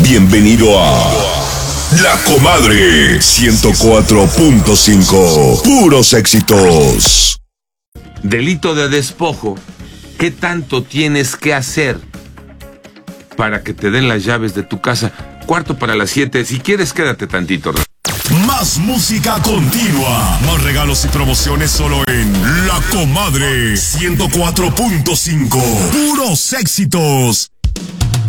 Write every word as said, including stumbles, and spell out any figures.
Bienvenido a La Comadre ciento cuatro punto cinco. Puros éxitos. Delito de despojo. ¿Qué tanto tienes que hacer para que te den las llaves de tu casa? Cuarto para las siete. Si quieres, quédate tantito. Más música continua. Más regalos y promociones solo en La Comadre ciento cuatro punto cinco. Puros éxitos.